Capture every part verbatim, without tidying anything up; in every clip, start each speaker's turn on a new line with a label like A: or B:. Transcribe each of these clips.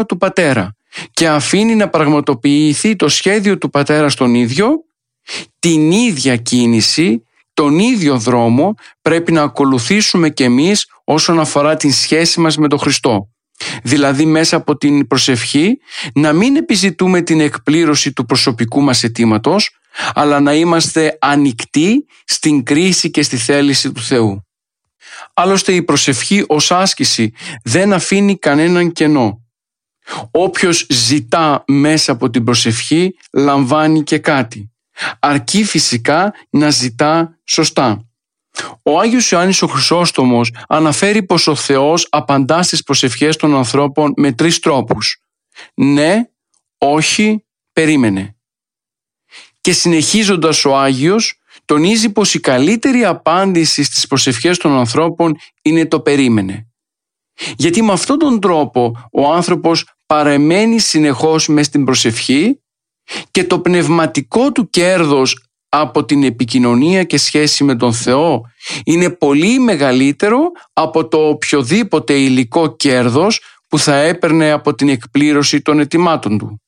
A: του πατέρα και αφήνει να πραγματοποιηθεί το σχέδιο του πατέρα στον ίδιο, την ίδια κίνηση, τον ίδιο δρόμο πρέπει να ακολουθήσουμε κι εμείς όσον αφορά την σχέση μας με τον Χριστό. Δηλαδή μέσα από την προσευχή να μην επιζητούμε την εκπλήρωση του προσωπικού μας αιτήματος, αλλά να είμαστε ανοιχτοί στην κρίση και στη θέληση του Θεού. Άλλωστε η προσευχή ως άσκηση δεν αφήνει κανέναν κενό. Όποιος ζητά μέσα από την προσευχή λαμβάνει και κάτι. Αρκεί φυσικά να ζητά σωστά. Ο Άγιος Ιωάννης ο Χρυσόστομος αναφέρει πως ο Θεός απαντά στις προσευχές των ανθρώπων με τρεις τρόπους. Ναι, όχι, περίμενε. Και συνεχίζοντας ο Άγιος τονίζει πως η καλύτερη απάντηση στις προσευχές των ανθρώπων είναι το περίμενε. Γιατί με αυτόν τον τρόπο ο άνθρωπος παραμένει συνεχώς μες στην προσευχή και το πνευματικό του κέρδος από την επικοινωνία και σχέση με τον Θεό είναι πολύ μεγαλύτερο από το οποιοδήποτε υλικό κέρδος που θα έπαιρνε από την εκπλήρωση των αιτημάτων του.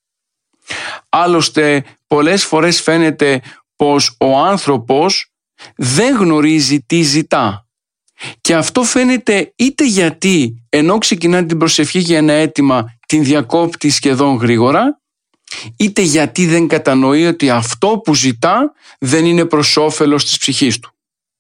A: Άλλωστε πολλές φορές φαίνεται πως ο άνθρωπος δεν γνωρίζει τι ζητά. Και αυτό φαίνεται είτε γιατί ενώ ξεκινά την προσευχή για ένα αίτημα την διακόπτει σχεδόν γρήγορα, είτε γιατί δεν κατανοεί ότι αυτό που ζητά δεν είναι προς όφελος της ψυχής του.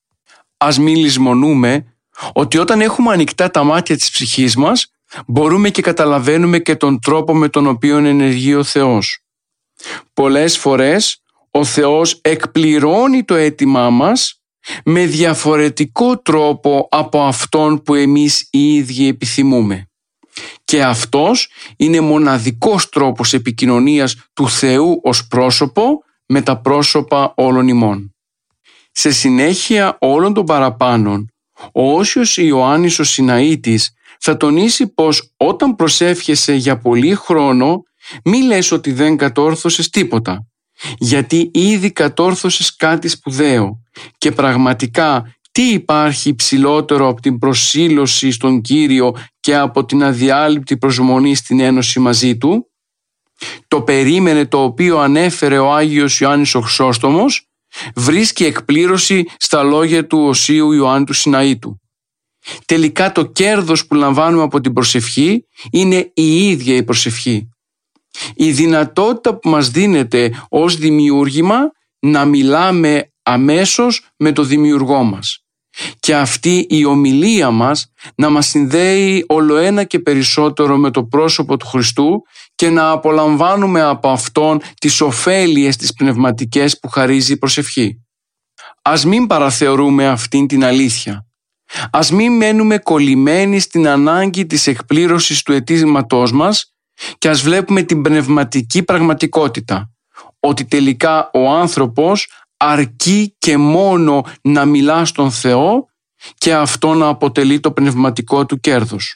A: Ας μην λησμονούμε ότι όταν έχουμε ανοιχτά τα μάτια της ψυχής μας, μπορούμε και καταλαβαίνουμε και τον τρόπο με τον οποίο ενεργεί ο Θεός. Πολλές φορές ο Θεός εκπληρώνει το αίτημά μας με διαφορετικό τρόπο από αυτόν που εμείς οι ίδιοι επιθυμούμε. Και αυτός είναι μοναδικός τρόπος επικοινωνίας του Θεού ως πρόσωπο με τα πρόσωπα όλων ημών. Σε συνέχεια όλων των παραπάνων, ο Όσιος Ιωάννης ο Σιναήτης θα τονίσει πως όταν προσεύχεσαι για πολύ χρόνο, μη λες ότι δεν κατόρθωσες τίποτα, γιατί ήδη κατόρθωσες κάτι σπουδαίο και πραγματικά τι υπάρχει υψηλότερο από την προσήλωση στον Κύριο και από την αδιάλειπτη προσμονή στην ένωση μαζί Του? Το περίμενε το οποίο ανέφερε ο Άγιος Ιωάννης ο Χρυσόστομος βρίσκει εκπλήρωση στα λόγια του Οσίου Ιωάννου του Σιναήτου. Τελικά το κέρδος που λαμβάνουμε από την προσευχή είναι η ίδια η προσευχή. Η δυνατότητα που μας δίνεται ως δημιούργημα να μιλάμε αμέσως με το δημιουργό μας. Και αυτή η ομιλία μας να μας συνδέει ολοένα και περισσότερο με το πρόσωπο του Χριστού και να απολαμβάνουμε από Αυτόν τις ωφέλειες τις πνευματικές που χαρίζει η προσευχή. Ας μην παραθεωρούμε αυτήν την αλήθεια. Ας μην μένουμε κολλημένοι στην ανάγκη της εκπλήρωσης του αιτήματός μας και ας βλέπουμε την πνευματική πραγματικότητα, ότι τελικά ο άνθρωπος αρκεί και μόνο να μιλά στον Θεό και αυτό να αποτελεί το πνευματικό του κέρδος.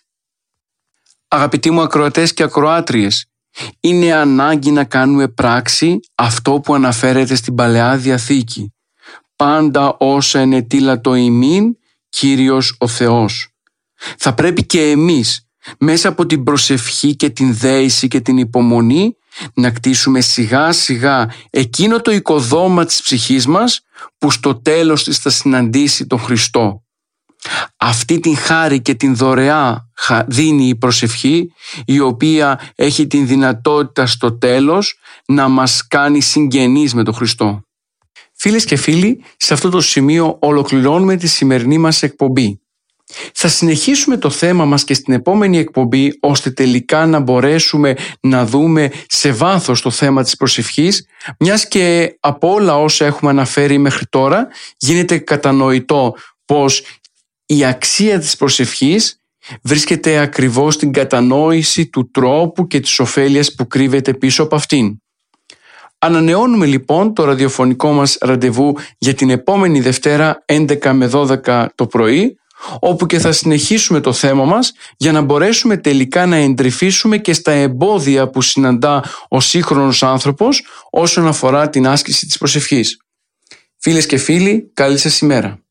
A: Αγαπητοί μου ακροατές και ακροάτριες, είναι ανάγκη να κάνουμε πράξη αυτό που αναφέρεται στην Παλαιά Διαθήκη. Πάντα όσα ενετήλατο ημίν, Κύριος ο Θεός. Θα πρέπει και εμείς μέσα από την προσευχή και την δέηση και την υπομονή να κτίσουμε σιγά σιγά εκείνο το οικοδόμα της ψυχής μας που στο τέλος της θα συναντήσει τον Χριστό. Αυτή την χάρη και την δωρεά δίνει η προσευχή, η οποία έχει την δυνατότητα στο τέλος να μας κάνει συγγενείς με τον Χριστό. Φίλες και φίλοι, σε αυτό το σημείο ολοκληρώνουμε τη σημερινή μας εκπομπή. Θα συνεχίσουμε το θέμα μας και στην επόμενη εκπομπή, ώστε τελικά να μπορέσουμε να δούμε σε βάθος το θέμα της προσευχής, μιας και από όλα όσα έχουμε αναφέρει μέχρι τώρα γίνεται κατανοητό πως η αξία της προσευχής βρίσκεται ακριβώς στην κατανόηση του τρόπου και της ωφέλειας που κρύβεται πίσω από αυτήν. Ανανεώνουμε λοιπόν το ραδιοφωνικό μας ραντεβού για την επόμενη Δευτέρα έντεκα με δώδεκα το πρωί, όπου και θα συνεχίσουμε το θέμα μας για να μπορέσουμε τελικά να εντρυφήσουμε και στα εμπόδια που συναντά ο σύγχρονος άνθρωπος όσον αφορά την άσκηση της προσευχής. Φίλες και φίλοι, καλή σας ημέρα.